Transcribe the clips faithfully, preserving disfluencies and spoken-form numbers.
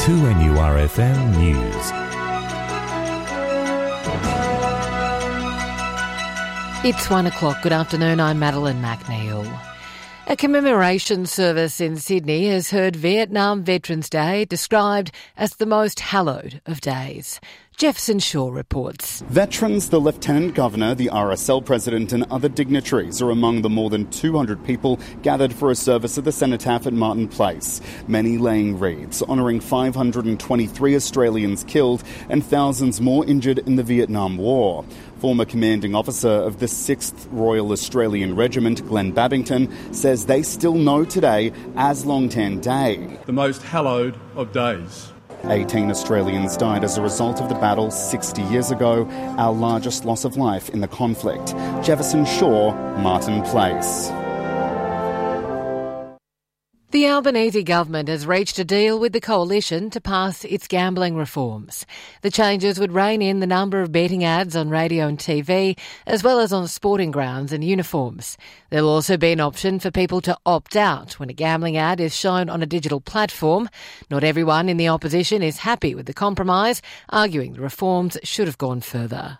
two N U R F M News. It's one o'clock. Good afternoon. I'm Madeline McNeil. A commemoration service in Sydney has heard Vietnam Veterans Day described as the most hallowed of days. Jefferson Shaw reports. Veterans, the Lieutenant Governor, the R S L President and other dignitaries are among the more than two hundred people gathered for a service at the Cenotaph at Martin Place. Many laying wreaths honouring five hundred twenty-three Australians killed and thousands more injured in the Vietnam War. Former commanding officer of the sixth Royal Australian Regiment, Glenn Babington, says they still know today as Long Tan Day. The most hallowed of days. eighteen Australians died as a result of the battle sixty years ago, our largest loss of life in the conflict. Jefferson Shaw, Martin Place. The Albanese government has reached a deal with the coalition to pass its gambling reforms. The changes would rein in the number of betting ads on radio and T V, as well as on sporting grounds and uniforms. There'll also be an option for people to opt out when a gambling ad is shown on a digital platform. Not everyone in the opposition is happy with the compromise, arguing the reforms should have gone further.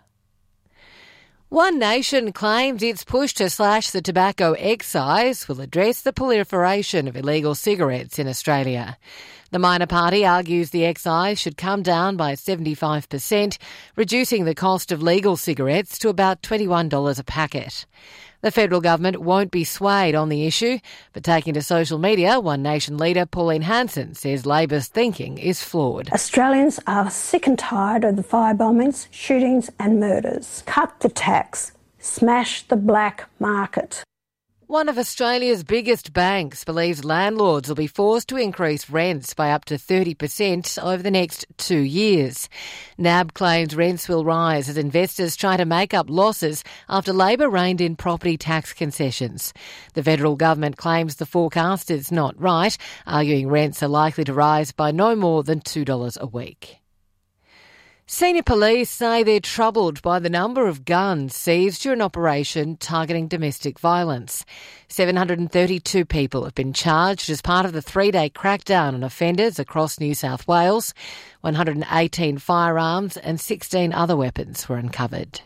One Nation claims its push to slash the tobacco excise will address the proliferation of illegal cigarettes in Australia. The minor party argues the excise should come down by seventy-five percent, reducing the cost of legal cigarettes to about twenty-one dollars a packet. The federal government won't be swayed on the issue, but taking to social media, One Nation leader Pauline Hanson says Labor's thinking is flawed. Australians are sick and tired of the fire bombings, shootings and murders. Cut the tax. Smash the black market. One of Australia's biggest banks believes landlords will be forced to increase rents by up to thirty percent over the next two years. N A B claims rents will rise as investors try to make up losses after Labor reined in property tax concessions. The federal government claims the forecast is not right, arguing rents are likely to rise by no more than two dollars a week. Senior police say they're troubled by the number of guns seized during an operation targeting domestic violence. seven hundred thirty-two people have been charged as part of the three-day crackdown on offenders across New South Wales. one hundred eighteen firearms and sixteen other weapons were uncovered.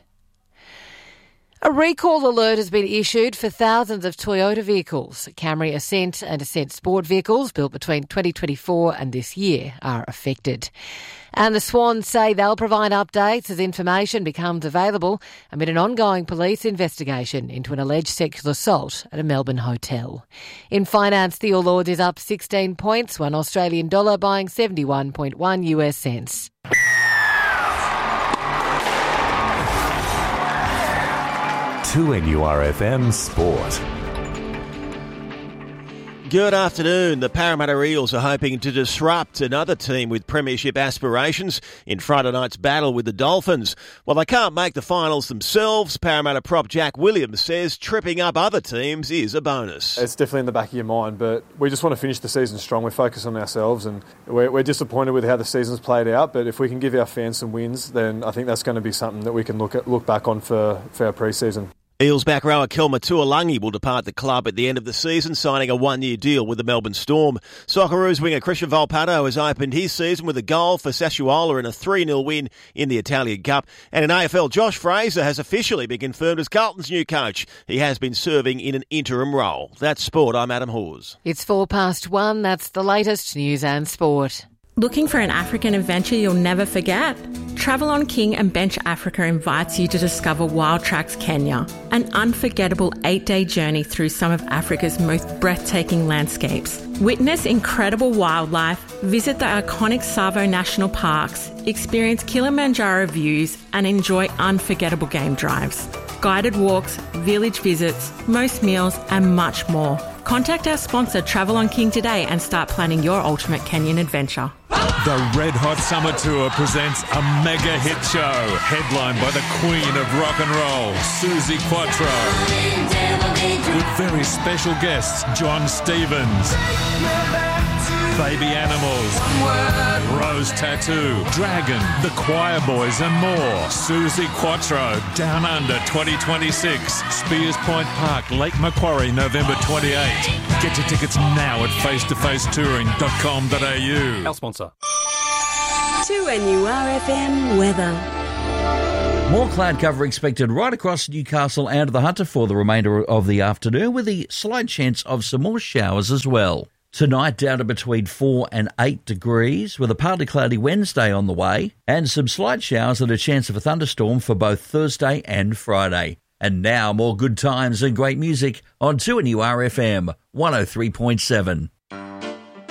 A recall alert has been issued for thousands of Toyota vehicles. Camry Ascent and Ascent Sport vehicles built between twenty twenty-four and this year are affected. And the Swans say they'll provide updates as information becomes available amid an ongoing police investigation into an alleged sexual assault at a Melbourne hotel. In finance, the All Ords is up sixteen points, one Australian dollar buying seventy-one point one U S cents. two N U R F M Sport. Good afternoon. The Parramatta Eels are hoping to disrupt another team with premiership aspirations in Friday night's battle with the Dolphins. While they can't make the finals themselves, Parramatta prop Jack Williams says tripping up other teams is a bonus. It's definitely in the back of your mind, but we just want to finish the season strong. We're focused on ourselves and we're, we're disappointed with how the season's played out, but if we can give our fans some wins, then I think that's going to be something that we can look at, look back on for, for our pre-season. Eels back rower Kelma Tuolangi will depart the club at the end of the season, signing a one-year deal with the Melbourne Storm. Socceroos winger Christian Volpato has opened his season with a goal for Sassuolo in a three nil win in the Italian Cup. And in A F L, Josh Fraser has officially been confirmed as Carlton's new coach. He has been serving in an interim role. That's sport. I'm Adam Hawes. It's four past one. That's the latest news and sport. Looking for an African adventure you'll never forget? Travel on King and Bench Africa invites you to discover Wild Tracks Kenya, an unforgettable eight-day journey through some of Africa's most breathtaking landscapes. Witness incredible wildlife, visit the iconic Tsavo National Parks, experience Kilimanjaro views and enjoy unforgettable game drives. Guided walks, village visits, most meals and much more. Contact our sponsor Travel on King today and start planning your ultimate Kenyan adventure. The Red Hot Summer Tour presents a mega hit show headlined by the Queen of Rock and Roll, Suzi Quatro, with very special guests John Stevens, Baby Animals, Rose Tattoo, Dragon, The Choir Boys and more. Suzi Quatro, Down Under twenty twenty-six, Spears Point Park, Lake Macquarie, November twenty-eighth. Get your tickets now at face to face touring dot com dot a u. Our sponsor. two N U R F M weather. More cloud cover expected right across Newcastle and the Hunter for the remainder of the afternoon, with the slight chance of some more showers as well. Tonight down to between four and eight degrees, with a partly cloudy Wednesday on the way, and some slight showers and a chance of a thunderstorm for both Thursday and Friday. And now more good times and great music on two N U R F M one oh three point seven.